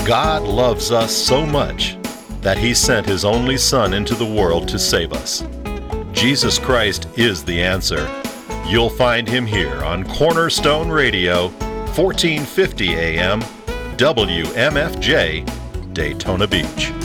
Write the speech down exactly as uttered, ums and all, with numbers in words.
God loves us so much that He sent His only Son into the world to save us. Jesus Christ is the answer. You'll find Him here on Cornerstone Radio, fourteen fifty A M, W M F J, Daytona Beach.